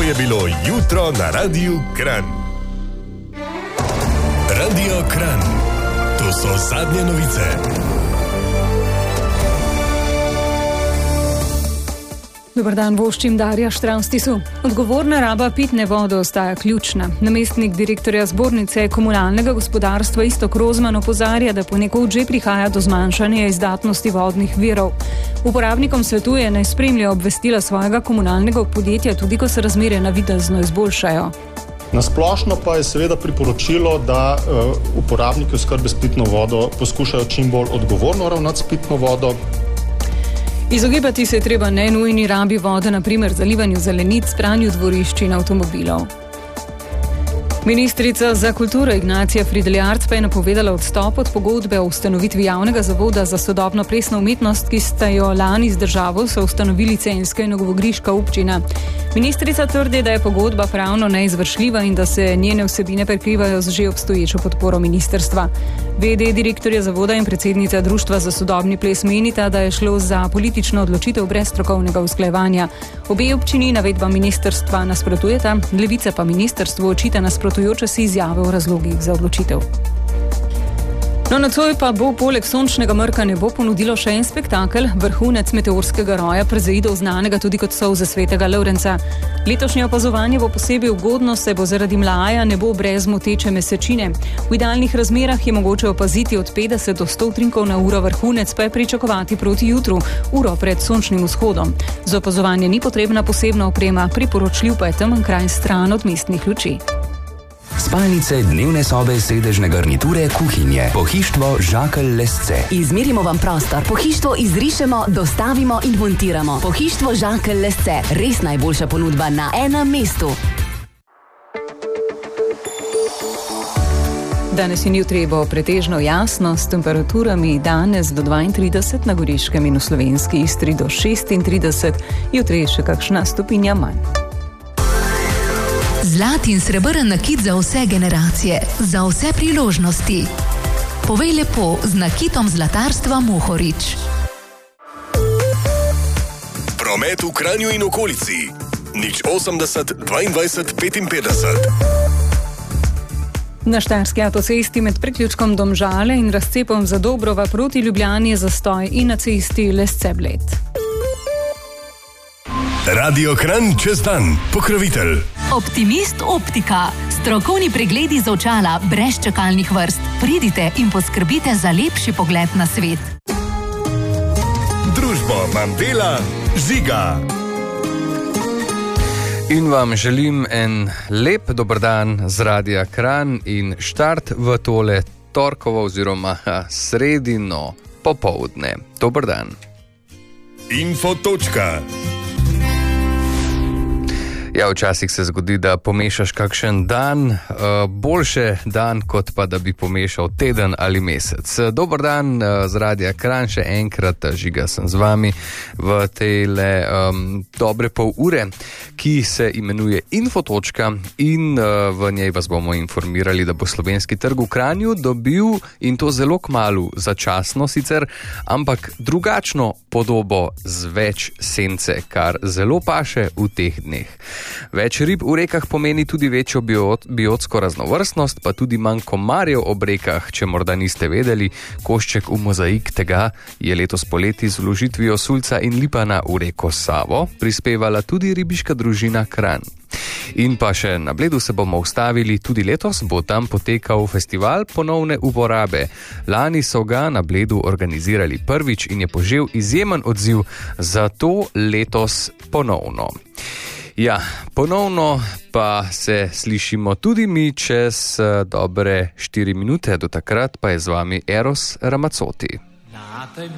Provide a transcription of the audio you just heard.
je bilo jutro na Radiu Kranj. Radio Kranj. To so zadnje novice. Dobar dan, voščim Darja Štravstisu. Odgovorna raba pitne vode ostaja ključna. Namestnik direktorja zbornice komunalnega gospodarstva Iztok Rozman opozarja, da ponekod že prihaja do zmanjšanja izdatnosti vodnih virov. Uporabnikom svetuje, naj spremljajo obvestila svojega komunalnega podjetja, tudi ko se razmere navidezno izboljšajo. Na splošno pa je seveda priporočilo, da uporabniki oskrbe s pitno vodo poskušajo čim bolj odgovorno ravnati s pitno vodo. Izogibati se je treba nenujni rabi vode, na primer zalivanju zelenic, pranju dvorišč in avtomobilov. Ministrica za kulturo Ignacija Frideljard pa je napovedala odstop od pogodbe o ustanovitvi javnega zavoda za sodobno plesno umetnost, ki sta jo lani z državo soustanovili Celjska in Novogoriška občina. Ministrica trdi, da je pogodba pravno neizvršljiva in da se njene vsebine prekrivajo z že obstoječo podporo ministrstva. VD direktorja zavoda in predsednica Društva za sodobni ples menita, da je šlo za politično odločitev brez strokovnega usklajevanja. Obe občini navedbam ministrstva nasprotujeta, Levica pa ministrstvu očita nasprotujoče si izjave o razlogih za odločitev. No, nocoj pa bo poleg sončnega mrka nebo ponudilo še en spektakel, vrhunec meteorskega roja pred zaidov znanega tudi kot solze svetega Lovrenca. Letošnje opazovanje bo posebej ugodno, saj bo zaradi mlaja nebo brez moteče mesečine. V idealnih razmerah je mogoče opaziti od 50 do 100 utrinkov na uro, vrhunec pa je pričakovati proti jutru, uro pred sončnim vzhodom. Za opazovanje ni potrebna posebna oprema, priporočljiv pa je temen kraj stran od mestnih luči. Spalnice, dnevne sobe, sedežne garniture, kuhinje. Pohištvo Žakelj Lesce. Izmerimo vam prostor, pohištvo izrišemo, dostavimo in montiramo. Pohištvo Žakelj Lesce. Res najboljša ponudba na enem mestu. Danes in jutri bo pretežno jasno, s temperaturami danes do 32 na Goriškem in v slovenski Istri do 36, jutri še kakšna stopinja manj. Zlat in srebrn nakit za vse generacije, za vse priložnosti. Povej lepo z nakitom zlatarstva Mohorič. Promet v Kranju in okolici. 080 22 55. Na štajerski avtocesti med priključkom Domžale in razcepom Zadobrova proti Ljubljani je zastoj in na cesti Lesce-Bled. Radio Kranj čez dan, pokrovitelj. Optimist Optika. Strokovni pregledi za očala brez čakalnih vrst. Pridite in poskrbite za lepši pogled na svet. Družbo Mandela Žiga. In vam želim en lep dober dan z Radia Kranj in štart v tole torkovo oziroma sredino popoldne. Dober dan. Info.ka. Ja, včasih se zgodi, da pomešaš kakšen dan, boljše dan, kot pa da bi pomešal teden ali mesec. Dober dan z Radia Kranj, še enkrat Žiga sem z vami v tejle dobre pol ure, ki se imenuje Info.ka in v njej vas bomo informirali, da bo slovenski trg v Kranju dobil, in to zelo kmalu, začasno sicer, ampak drugačno podobo z več sence, kar zelo paše v teh dneh. Več rib v rekah pomeni tudi večjo biotsko raznovrstnost, pa tudi manj komarjev ob rekah. Če morda niste vedeli, košček v mozaik tega je letos poleti z vložitvijo sulca in lipana v reko Savo prispevala tudi ribiška družina Kranj. In pa še na Bledu se bomo ustavili, tudi letos bo tam potekal festival ponovne uporabe. Lani so ga na Bledu organizirali prvič in je požel izjemen odziv, zato letos ponovno. Ja, ponovno pa se slišimo tudi mi čez dobre 4 minute, do takrat pa je z vami Eros Ramazzotti.